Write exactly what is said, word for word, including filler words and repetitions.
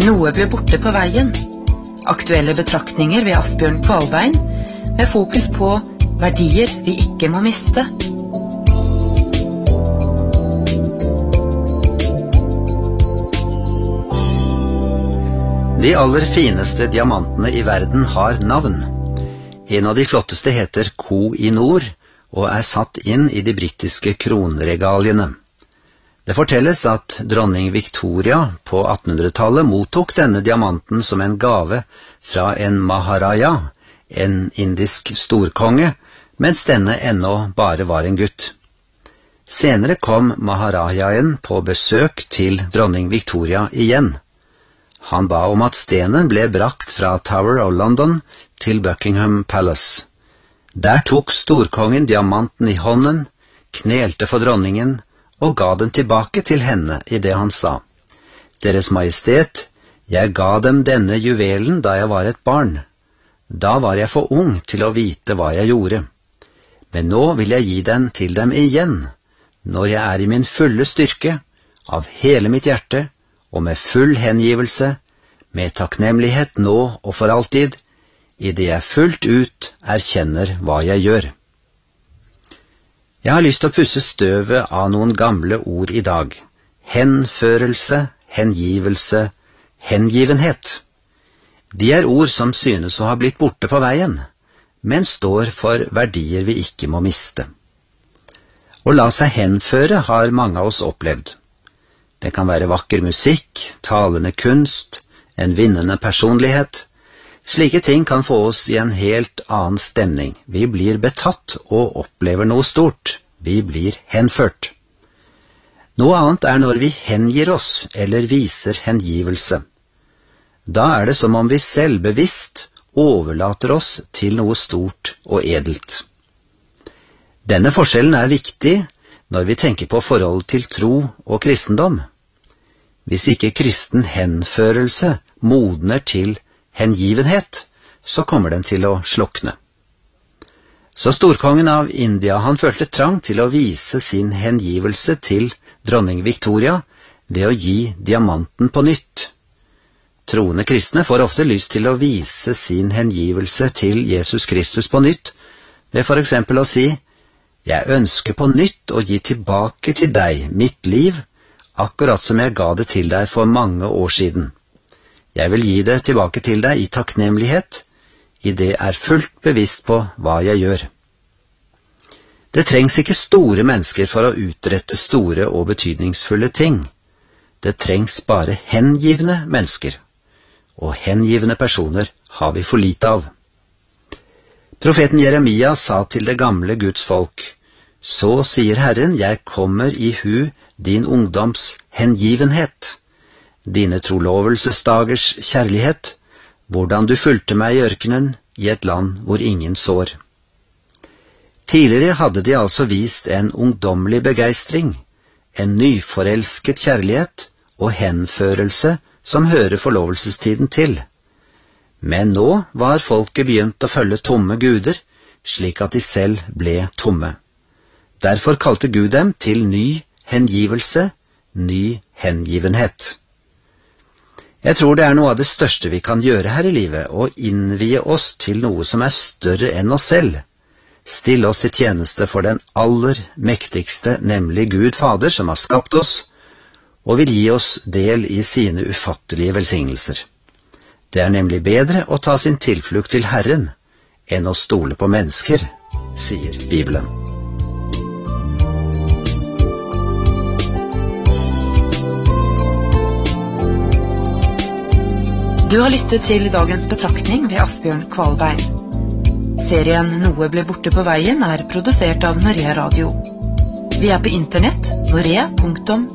Noe ble borte på veien. Aktuelle betraktninger ved Asbjørn Kvalbein, med fokus på verdier vi ikke må miste. De aller fineste diamantene i verden har navn. En av de flotteste heter Koh-i-Noor og er satt inn i de britiske kronregaliene. Det fortelles at dronning Victoria på attenhundretallet mottok denne diamanten som en gave fra en maharaja, en indisk storkonge, mens denne ennå bare var en gutt. Senere kom maharajaen på besøk til dronning Victoria igjen. Han ba om at stenen ble brakt fra Tower of London til Buckingham Palace. Der tok storkongen diamanten i hånden, knelte for dronningen og ga den tilbake til henne i det han sa: «Deres Majestet, jeg ga dem denne juvelen da jeg var et barn. Da var jeg for ung til å vite hva jeg gjorde. Men nå vil jeg gi den til dem igjen, når jeg er i min fulle styrke, av hele mitt hjerte, og med full hengivelse, med takknemlighet nå og for alltid, i det jeg fullt ut erkjenner hva jeg gjør.» Jeg har lyst til å pusse støvet av noen gamle ord i dag. Henførelse, hengivelse, hengivenhet. De er ord som synes å ha blitt borte på veien, men står for verdier vi ikke må miste. Å la seg henføre har mange av oss opplevd. Det kan være vakker musikk, talende kunst, en vinnende personlighet. Slike ting kan få oss i en helt annen stemning. Vi blir betatt og opplever noe stort. Vi blir henført. Noe annet er når vi hengir oss eller viser hengivelse. Da er det som om vi selv bevisst overlater oss til noe stort og edelt. Denne forskjellen er viktig når vi tenker på forholdet til tro og kristendom. Hvis ikke kristen henførelse modner til hengivenhet, så kommer den til å slukne. Så storkongen av India, han følte trang til å vise sin hengivelse til dronning Victoria ved å gi diamanten på nytt. Troende kristne får ofte lyst til å vise sin hengivelse til Jesus Kristus på nytt, ved for eksempel å si: «Jeg ønsker på nytt å gi tilbake til deg mitt liv, akkurat som jeg ga det til deg for mange år siden. Jeg vil gi det tilbake til deg i takknemlighet, i det er fullt bevisst på hva jeg gjør.» Det trengs ikke store mennesker for å utrette store og betydningsfulle ting. Det trengs bare hengivne mennesker, og hengivne personer har vi for lite av. Profeten Jeremia sa til det gamle Guds folk: «Så sier Herren, jeg kommer i hu din ungdoms hengivenhet, dine trolovelsesdagers kjærlighet, hvordan du fulgte meg i ørkenen i et land hvor ingen sår.» Tidligere hadde de altså vist en ungdommelig begeistring, en nyforelsket kjærlighet og henførelse som hører forlovelsestiden til. Men nå var folket begynt å følge tomme guder, slik at de selv ble tomme. Derfor kalte Gud dem til ny hengivelse, ny hengivenhet. Jeg tror det er noe av det største vi kan gjøre her i livet, å innvie oss til noe som er større enn oss selv. Still oss i tjeneste for den aller mektigste, nemlig Gud Fader, som har skapt oss, og vil gi oss del i sine ufattelige velsignelser. Det er nemlig bedre å ta sin tilflukt til Herren enn å stole på mennesker, sier Bibelen. Du har lyttet til dagens betraktning ved Asbjørn Kvalbein. Serien Noe ble borte på veien er produsert av Norea Radio. Vi er på internett, norea punktum